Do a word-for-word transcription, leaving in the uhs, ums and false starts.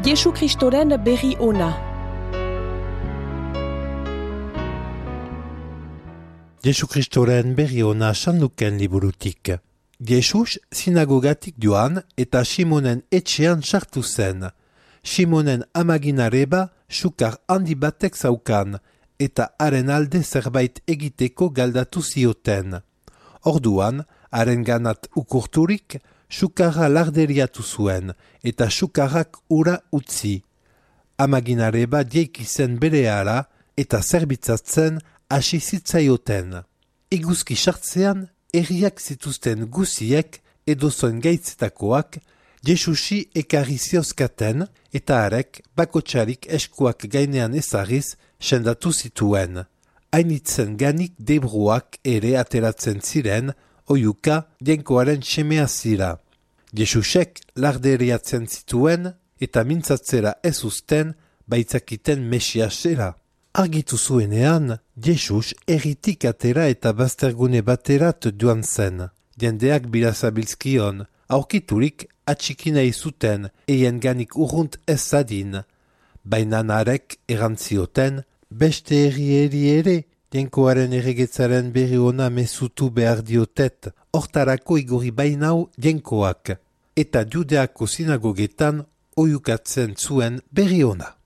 Jesu Kristoren berri ona. Jesu Kristoren berri ona sanduken liburutik. Jesus sinagogatik joan eta Simonen etxean sartu zen. Simonen amaginareba sukar handi batek zaukan, eta haren alde zerbait egiteko galdatu zioten. Orduan, haren ganat ukurturik, sukarra larderiatu zuen, eta sukarrak ura utzi. Amaginareba dieki zen berehala, eta zerbitzatzen hasi zitzaioten. Eguzki sartzean, herriak zituzten guziek edozoen gaitzetakoak, Jesusi ekarri ziozkaten, eta harek bakotxarik eskuak gainean ezarriz sendatu zituen. Hainitzen ganik debruak ere ateratzen ziren, oiuka jenkoaren semea zira. Jesusek larderiatzen zituen, eta mintzatzera ez uzten, baitzakiten mesiasera. Argitu zuenean, Jesus erritik atera eta baztergune baterat duan zen. Jendeak birazabilzkion, aurkiturik atxikinei zuten, eien ganik urrunt ez zadin. Baina narek erantzioten, beste herri ere, jenkoaren erregetzaren berri ona mezutu behar diotet, hortarako igorri bainau jenkoak, eta Judeako sinagogetan oiukatzen zuen berri ona.